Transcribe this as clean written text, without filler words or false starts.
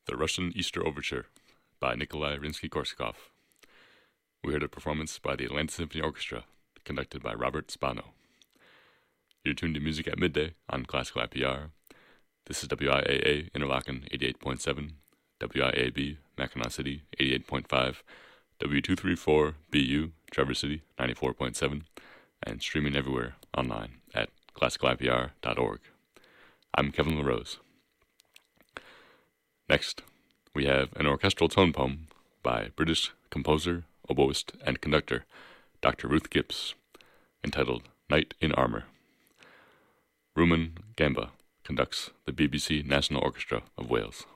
The Russian Easter Overture by Nikolai Rimsky-Korsakov. We heard a performance by the Atlanta Symphony Orchestra, conducted by Robert Spano. You're tuned to Music at Midday on Classical IPR. This is WIAA Interlaken 88.7, WIAB Mackinac City 88.5, W234BU Traverse City 94.7, and streaming everywhere online at classicalipr.org. I'm Kevin LaRose. Next, we have an orchestral tone poem by British composer, oboist, and conductor Dr. Ruth Gibbs, entitled Knight in Armour. Rumen Gamba conducts the BBC National Orchestra of Wales.